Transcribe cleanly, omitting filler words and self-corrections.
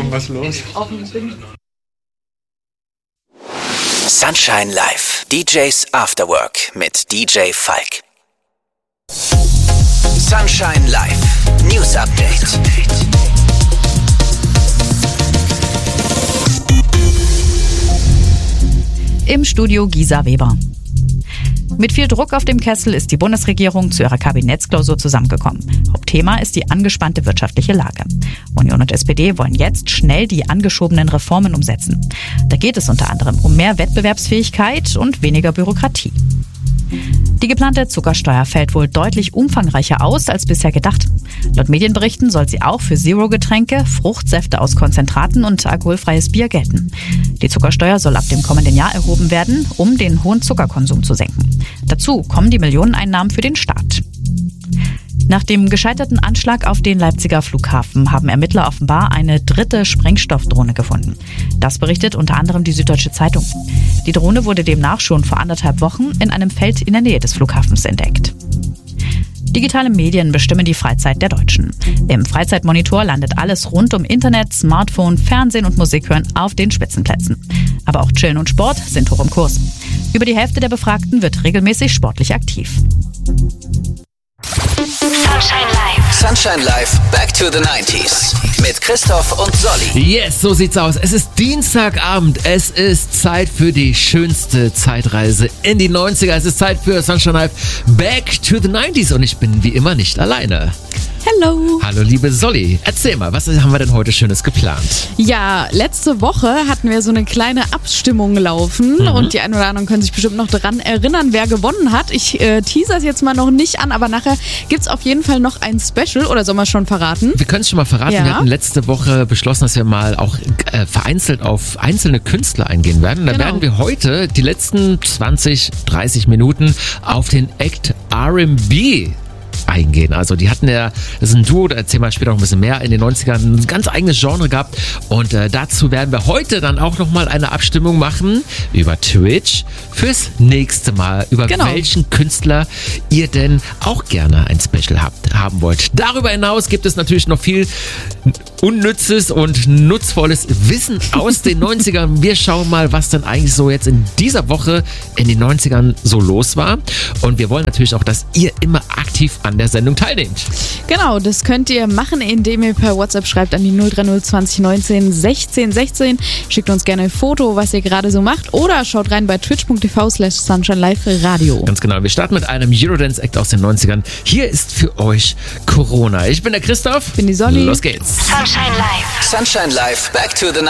irgendwas los? Sunshine Live. DJs After Work mit DJ Falk. Sunshine Live. News Update. Im Studio Gisa Weber. Mit viel Druck auf dem Kessel ist die Bundesregierung zu ihrer Kabinettsklausur zusammengekommen. Hauptthema ist die angespannte wirtschaftliche Lage. Union und SPD wollen jetzt schnell die angeschobenen Reformen umsetzen. Da geht es unter anderem um mehr Wettbewerbsfähigkeit und weniger Bürokratie. Die geplante Zuckersteuer fällt wohl deutlich umfangreicher aus als bisher gedacht. Laut Medienberichten soll sie auch für Zero-Getränke, Fruchtsäfte aus Konzentraten und alkoholfreies Bier gelten. Die Zuckersteuer soll ab dem kommenden Jahr erhoben werden, um den hohen Zuckerkonsum zu senken. Dazu kommen die Millioneneinnahmen für den Staat. Nach dem gescheiterten Anschlag auf den Leipziger Flughafen haben Ermittler offenbar eine dritte Sprengstoffdrohne gefunden. Das berichtet unter anderem die Süddeutsche Zeitung. Die Drohne wurde demnach schon vor 1,5 Wochen in einem Feld in der Nähe des Flughafens entdeckt. Digitale Medien bestimmen die Freizeit der Deutschen. Im Freizeitmonitor landet alles rund um Internet, Smartphone, Fernsehen und Musik hören auf den Spitzenplätzen. Aber auch Chillen und Sport sind hoch im Kurs. Über die Hälfte der Befragten wird regelmäßig sportlich aktiv. Sunshine Live. Sunshine Live. Back to the 90s. Mit Christoph und Solly. Yes, so sieht's aus. Es ist Dienstagabend. Es ist Zeit für die schönste Zeitreise in die 90er. Es ist Zeit für Sunshine Live. Back to the 90s. Und ich bin wie immer nicht alleine. Hello. Hallo liebe Solly. Erzähl mal, was haben wir denn heute Schönes geplant? Ja, letzte Woche hatten wir so eine kleine Abstimmung laufen und die einen oder anderen können sich bestimmt noch daran erinnern, wer gewonnen hat. Ich teaser es jetzt mal noch nicht an, aber nachher gibt's auf jeden Fall noch ein Special, oder soll man schon verraten? Wir können es schon mal verraten. Ja. Wir hatten letzte Woche beschlossen, dass wir mal auch vereinzelt auf einzelne Künstler eingehen werden. Da werden wir heute die letzten 20, 30 Minuten auf den Act R&B eingehen. Also die hatten das ist ein Duo, da erzählen wir später noch ein bisschen mehr, in den 90ern ein ganz eigenes Genre gehabt und dazu werden wir heute dann auch nochmal eine Abstimmung machen über Twitch fürs nächste Mal, über welchen Künstler ihr denn auch gerne ein Special haben wollt. Darüber hinaus gibt es natürlich noch viel unnützes und nutzvolles Wissen aus den 90ern. Wir schauen mal, was denn eigentlich so jetzt in dieser Woche in den 90ern so los war. Und wir wollen natürlich auch, dass ihr immer aktiv an der Sendung teilnehmt. Genau, das könnt ihr machen, indem ihr per WhatsApp schreibt an die 030 20 19 16 16. Schickt uns gerne ein Foto, was ihr gerade so macht, oder schaut rein bei twitch.tv/Sunshine Live Radio. Ganz genau, wir starten mit einem Eurodance-Act aus den 90ern. Hier ist für euch Corona. Ich bin der Christoph. Ich bin die Solly. Los geht's. Sunshine Live. Sunshine Live. Back to the